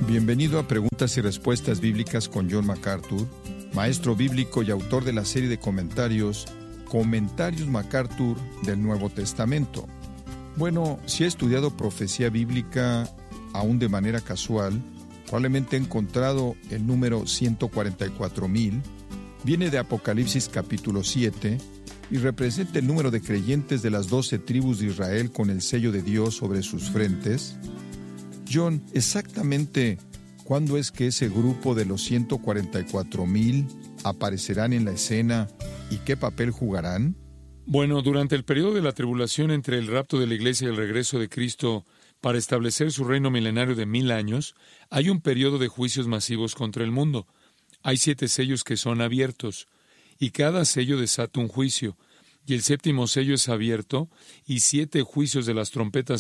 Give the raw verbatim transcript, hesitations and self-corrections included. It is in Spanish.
Bienvenido a Preguntas y Respuestas Bíblicas con John MacArthur, maestro bíblico y autor de la serie de comentarios Comentarios MacArthur del Nuevo Testamento. Bueno, si ha estudiado profecía bíblica aún de manera casual, probablemente ha encontrado el número ciento cuarenta y cuatro mil, viene de Apocalipsis capítulo siete y representa el número de creyentes de las doce tribus de Israel con el sello de Dios sobre sus frentes. John, exactamente ¿cuándo es que ese grupo de los ciento cuarenta y cuatro mil aparecerán en la escena y qué papel jugarán? Bueno, durante el periodo de la tribulación entre el rapto de la iglesia y el regreso de Cristo para establecer su reino milenario de mil años, hay un periodo de juicios masivos contra el mundo. Hay siete sellos que son abiertos, y cada sello desata un juicio, y el séptimo sello es abierto, y siete juicios de las trompetas